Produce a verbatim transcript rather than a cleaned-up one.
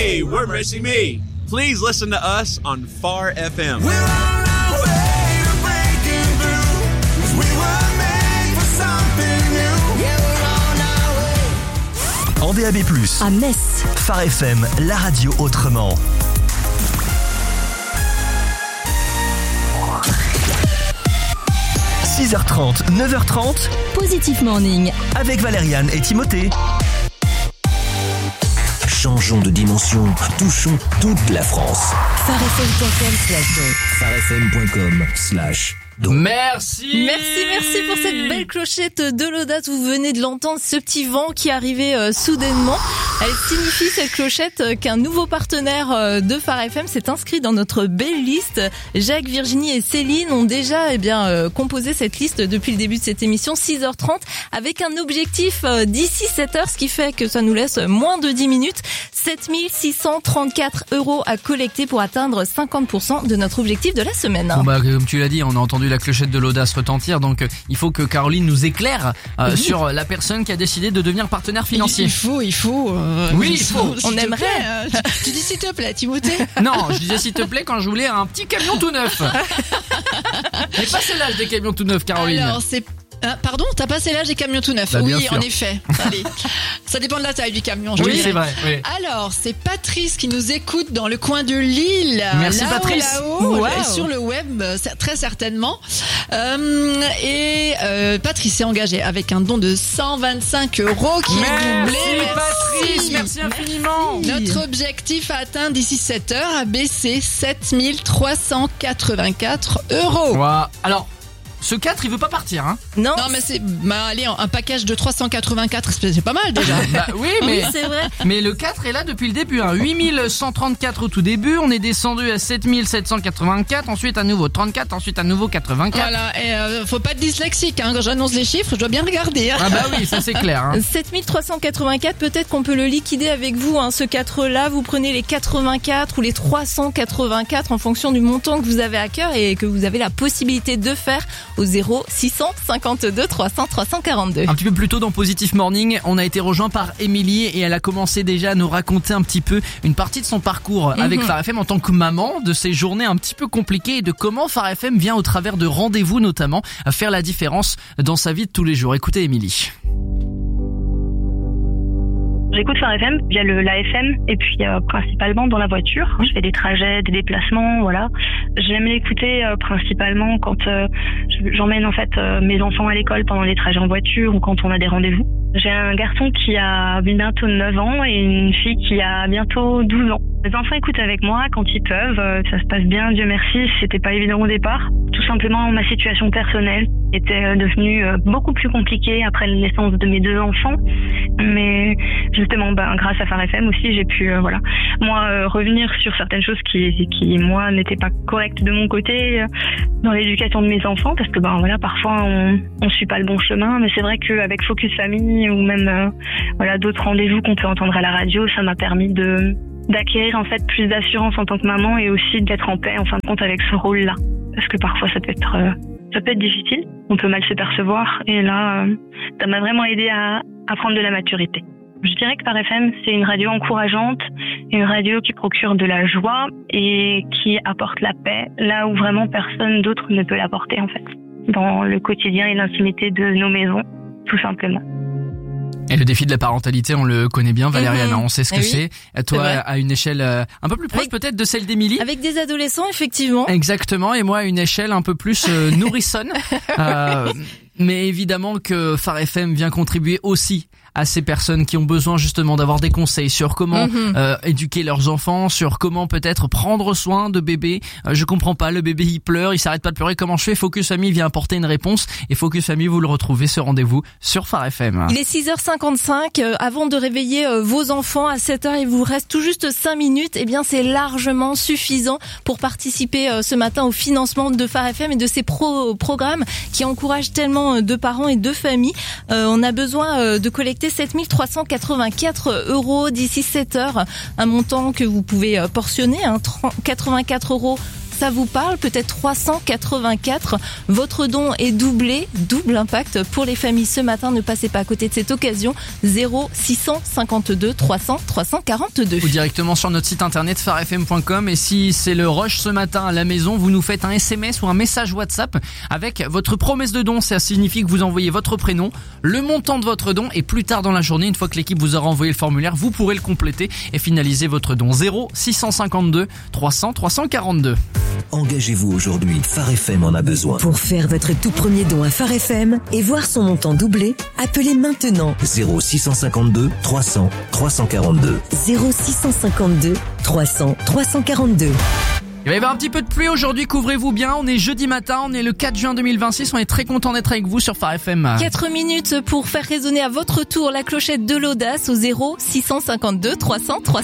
Hey, we're missing me. Please listen to us on Far F M. We're on our way to breaking through. 'Cause we were made for something new. Yeah, we're on our way. En D A B plus, à Metz. Far F M, la radio autrement. six heures trente, neuf heures trente, Positif Morning. avec Valériane et Timothée. Changeons de dimension, touchons toute la France. farfm.com slash don. farfm.com slash don. Merci. Merci, merci pour cette belle clochette de l'audace. Vous venez de l'entendre, ce petit vent qui arrivait euh, soudainement. Elle signifie, cette clochette, euh, qu'un nouveau partenaire euh, de Far F M s'est inscrit dans notre belle liste. Jacques, Virginie et Céline ont déjà eh bien euh, composé cette liste depuis le début de cette émission, six heures trente, avec un objectif euh, d'ici sept heures, ce qui fait que ça nous laisse moins de dix minutes. sept mille six cent trente-quatre euros à collecter pour atteindre cinquante pour cent de notre objectif de la semaine. Bon bah, comme tu l'as dit, on a entendu la clochette de l'audace retentir, donc euh, il faut que Caroline nous éclaire euh, oui. sur la personne qui a décidé de devenir partenaire financier. Il faut, il faut. Euh, oui, il faut. On aimerait. Plaît, euh, tu, tu dis s'il te plaît, Timothée. Non, je disais s'il te plaît quand je voulais un petit camion tout neuf. Mais pas c'est l'âge des camions tout neufs, Caroline. Alors c'est Ah, pardon, t'as passé l'âge des camions tout neufs. Bah, oui, sûr. en effet. Allez. Ça dépend de la taille du camion. Je Oui, dirais. c'est vrai. Oui. Alors, c'est Patrice qui nous écoute dans le coin de Lille. Merci, là-haut, Patrice. Là-haut, Wow. sur le web, très certainement. Euh, et euh, Patrice s'est engagé avec un don de cent vingt-cinq euros qui Merci, est doublé. Patrice, merci infiniment. Notre objectif à atteindre d'ici sept heures a baissé sept mille trois cent quatre-vingt-quatre euros. Wow. Alors, ce quatre, il veut pas partir, hein. Non, Non mais c'est bah allez un package de trois cent quatre-vingt-quatre, c'est c'est pas mal déjà. Bah oui, mais oui, c'est vrai. mais le quatre est là depuis le début, hein. huit mille cent trente-quatre au tout début, on est descendu à sept mille sept cent quatre-vingt-quatre, ensuite à nouveau trente-quatre, ensuite à nouveau quatre-vingt-quatre. Voilà, et euh, faut pas être dyslexique hein, quand j'annonce les chiffres, je dois bien regarder. Hein. Ah bah oui, ça c'est clair, hein. sept mille trois cent quatre-vingt-quatre, peut-être qu'on peut le liquider avec vous, hein, ce quatre-là. Vous prenez les quatre-vingt-quatre ou les trois cent quatre-vingt-quatre en fonction du montant que vous avez à cœur et que vous avez la possibilité de faire au zéro six cent cinquante-deux trois cents trois cent quarante-deux. Un petit peu plus tôt dans Positif Morning, on a été rejoint par Émilie et elle a commencé déjà à nous raconter un petit peu une partie de son parcours mm-hmm. avec Far F M en tant que maman, de ses journées un petit peu compliquées et de comment Far F M vient au travers de rendez-vous notamment à faire la différence dans sa vie de tous les jours. Écoutez Émilie. J'écoute Far F M via le, l'A F M et puis euh, principalement dans la voiture. Je fais des trajets, des déplacements, voilà. J'aime l'écouter euh, principalement quand euh, j'emmène en fait euh, mes enfants à l'école pendant les trajets en voiture ou quand on a des rendez-vous. J'ai un garçon qui a bientôt neuf ans et une fille qui a bientôt douze ans. Les enfants écoutent avec moi quand ils peuvent. Euh, ça se passe bien, Dieu merci. C'était pas évident au départ. Tout simplement, ma situation personnelle était devenue euh, beaucoup plus compliquée après la naissance de mes deux enfants. Mais justement, ben, grâce à Far F M aussi, j'ai pu, euh, voilà, moi, euh, revenir sur certaines choses qui, qui moi, n'étaient pas correctes de mon côté euh, dans l'éducation de mes enfants, parce que, ben, voilà, parfois, on, on suit pas le bon chemin, mais c'est vrai qu'avec Focus Famille ou même, euh, voilà, d'autres rendez-vous qu'on peut entendre à la radio, ça m'a permis de, d'acquérir, en fait, plus d'assurance en tant que maman et aussi d'être en paix, en fin de compte, avec ce rôle-là. Parce que parfois, ça peut être, euh, ça peut être difficile. On peut mal se percevoir. Et là, euh, ça m'a vraiment aidé à, à prendre de la maturité. Je dirais que Far F M, c'est une radio encourageante, une radio qui procure de la joie et qui apporte la paix, là où vraiment personne d'autre ne peut l'apporter, en fait, dans le quotidien et l'intimité de nos maisons, tout simplement. Et le défi de la parentalité, on le connaît bien, Valériane, mmh. on sait ce que eh oui, c'est. Toi, c'est à une échelle euh, un peu plus proche avec, peut-être de celle d'Émilie. Avec des adolescents, effectivement. Exactement, et moi à une échelle un peu plus euh, nourrissonne. euh, mais évidemment que Far F M vient contribuer aussi à ces personnes qui ont besoin justement d'avoir des conseils sur comment mmh. euh, éduquer leurs enfants, sur comment peut-être prendre soin de bébés. Euh, je comprends pas, le bébé il pleure, il s'arrête pas de pleurer, comment je fais? Focus Famille vient apporter une réponse et Focus Famille, vous le retrouvez ce rendez-vous sur Far F M. Il est six heures cinquante-cinq, euh, avant de réveiller euh, vos enfants à sept heures, il vous reste tout juste cinq minutes, et bien c'est largement suffisant pour participer euh, ce matin au financement de Far F M et de ces pro- programmes qui encouragent tellement de parents et de familles. Euh, on a besoin euh, de collecter sept mille trois cent quatre-vingt-quatre euros d'ici sept heures, un montant que vous pouvez portionner, hein, quatre-vingt-quatre euros ça vous parle, peut-être trois cent quatre-vingt-quatre. Votre don est doublé, double impact pour les familles ce matin. Ne passez pas à côté de cette occasion. zéro six cent cinquante-deux trois cents trois cent quarante-deux. Ou directement sur notre site internet phare f m point com. Et si c'est le rush ce matin à la maison, vous nous faites un S M S ou un message WhatsApp avec votre promesse de don. Ça signifie que vous envoyez votre prénom, le montant de votre don, et plus tard dans la journée, une fois que l'équipe vous aura envoyé le formulaire, vous pourrez le compléter et finaliser votre don. Zéro six cent cinquante-deux trois cents trois cent quarante-deux. Engagez-vous aujourd'hui, Phare F M en a besoin. Pour faire votre tout premier don à Phare F M et voir son montant doublé, appelez maintenant zéro six cent cinquante-deux trois cents trois cent quarante-deux. zéro six cent cinquante-deux trois cents trois cent quarante-deux. Il va y avoir un petit peu de pluie aujourd'hui, couvrez-vous bien. On est jeudi matin, on est le quatre juin deux mille vingt-six. On est très content d'être avec vous sur Phare F M. quatre minutes pour faire résonner à votre tour la clochette de l'audace au zéro six cent cinquante-deux trois cents trois cents.